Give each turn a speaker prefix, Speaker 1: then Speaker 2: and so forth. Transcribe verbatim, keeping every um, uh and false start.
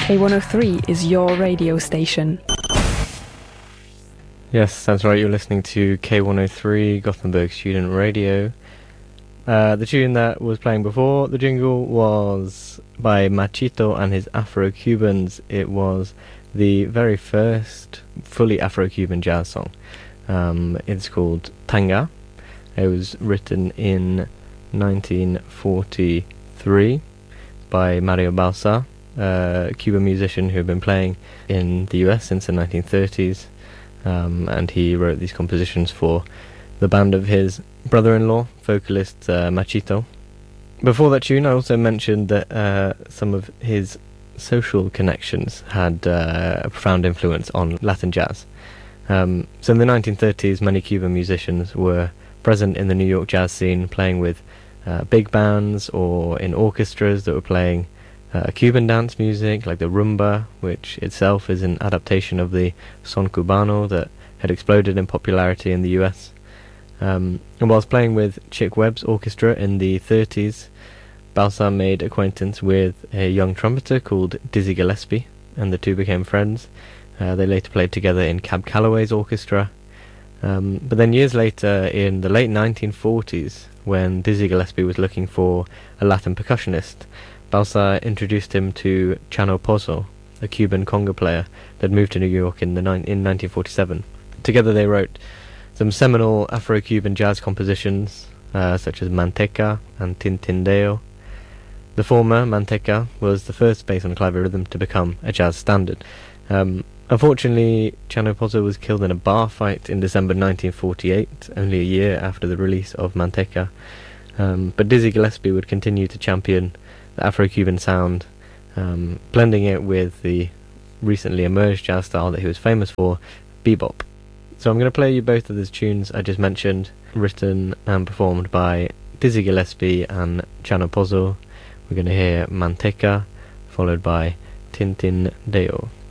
Speaker 1: K one oh three is your radio station.
Speaker 2: Yes, that's right, you're listening to K one oh three, Gothenburg Student Radio. Uh, the tune that was playing before the jingle was by Machito and his Afro-Cubans. It was the very first fully Afro-Cuban jazz song. Um, it's called Tanga. It was written in nineteen forty-three by Mario Balsa, a Cuban musician who had been playing in the U S since the nineteen thirties, um, and he wrote these compositions for the band of his brother-in-law, vocalist uh, Machito. Before that tune, I also mentioned that uh, some of his social connections had uh, a profound influence on Latin jazz. Um, so in the nineteen thirties, many Cuban musicians were present in the New York jazz scene, playing with uh, big bands or in orchestras that were playing uh, Cuban dance music, like the rumba, which itself is an adaptation of the son cubano that had exploded in popularity in the U S. Um, and whilst playing with Chick Webb's orchestra in the thirties, Balsa made acquaintance with a young trumpeter called Dizzy Gillespie, and the two became friends. Uh, they later played together in Cab Calloway's orchestra. Um, but then years later, in the late nineteen forties, when Dizzy Gillespie was looking for a Latin percussionist, Balsa introduced him to Chano Pozo, a Cuban conga player that moved to New York in, the ni- in nineteen forty-seven. Together they wrote some seminal Afro-Cuban jazz compositions, uh, such as Manteca and Tintindeo. The former, Manteca, was the first bass on clave rhythm to become a jazz standard. Um, unfortunately, Chano Pozo was killed in a bar fight in December nineteen forty-eight, only a year after the release of Manteca. Um, but Dizzy Gillespie would continue to champion the Afro-Cuban sound, um, blending it with the recently emerged jazz style that he was famous for, bebop. So I'm going to play you both of those tunes I just mentioned, written and performed by Dizzy Gillespie and Chano Pozo. We're going to hear Manteca, followed by Tintindeo.